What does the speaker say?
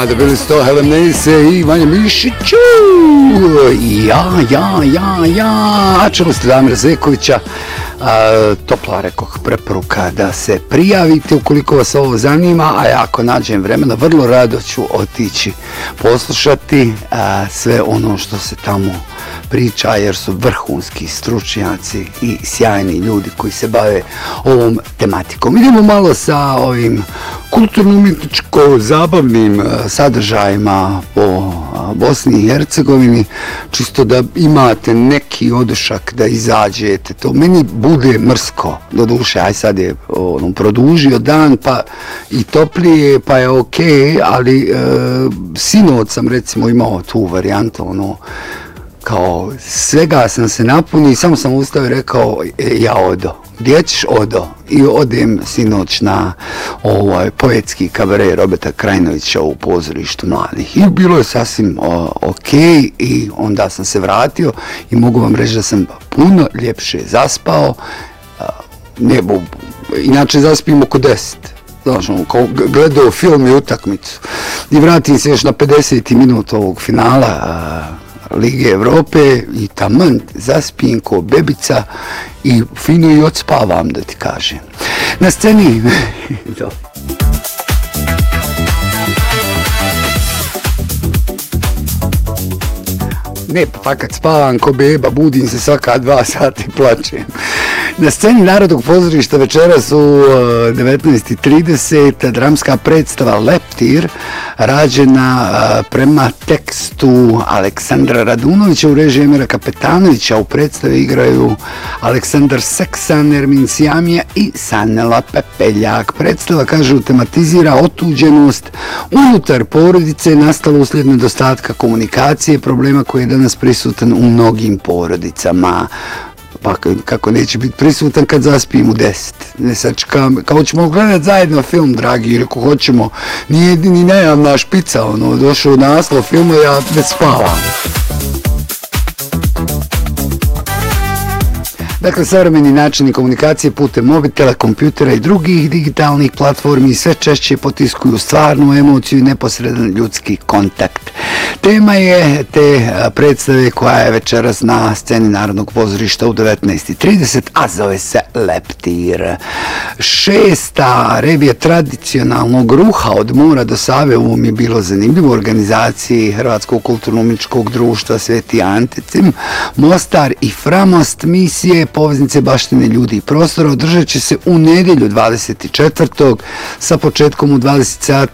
Dobili su to Helen Nese i Vanja Mišiću. Ja. Čuli ste Damira Zekovića. Topla rekoh preporuka da se prijavite ukoliko vas ovo zanima, a ja ako nađem vremena vrlo rado ću otići poslušati sve ono što se tamo priča, jer su vrhunski stručnjaci i sjajni ljudi koji se bave ovom tematikom. Idemo malo sa ovim kulturno-umjetničko-zabavnim sadržajima po Bosni i Hercegovini, čisto da imate neki odušak da izađete. To meni bude mrsko, doduše, aj sad je produžio dan, pa i toplije, pa je okej, ali sinoć sam recimo imao tu varijantu, kao svega sam se napunio i samo sam ustao i rekao ja odo. Gdje ćeš odo? I odem sinoć na poetski kabaret Roberta Krajinovića u pozorištu mladih. I bilo je sasvim okej i onda sam se vratio i mogu vam reći da sam puno ljepše zaspao. Inače zaspim oko 10. Znaš, kao gledao film i utakmicu. I vratim se još na 50. minut ovog finala Lige Evrope i taman zaspijem ko bebica i fino i odspavam, da ti kažem. Na sceni... Ne, pa kad spavam ko beba, budim se svaka 2 sata i plačem. Na sceni Narodnog pozorišta večeras u 19:30 dramska predstava Leptir, rađena prema tekstu Aleksandra Radunovića u režiji Emira Kapetanovića. U predstavi igraju Aleksandar Seksan, Ermin Sijamija i Sanela Pepeljak. Predstava, kažu, tematizira otuđenost unutar porodice nastalu uslijed nedostatka komunikacije, problema koji je danas prisutan u mnogim porodicama. Pa kako neće biti prisutan kad zaspijem u 10. Ne sačekam, kao ćemo gledati zajedno film, dragi, jer ako hoćemo, nije jedini najavna špica, došao naslov filma, ja ne spavam. Dakle, savremeni načini komunikacije putem mobitela, kompjutera i drugih digitalnih platformi sve češće potiskuju stvarnu emociju i neposredan ljudski kontakt. Tema je te predstave koja je večeras na sceni Narodnog pozorišta u 19:30, a zove se Leptir. 6. revija tradicionalnog ruha od mora do Save, ovo mi je bilo zanimljivo, u organizaciji Hrvatskog kulturno-umjetničkog društva Sveti Antecim, Mostar i Framost, misije poveznice baštine ljudi i prostora održat će se u nedjelju 24. sa početkom u 20 sati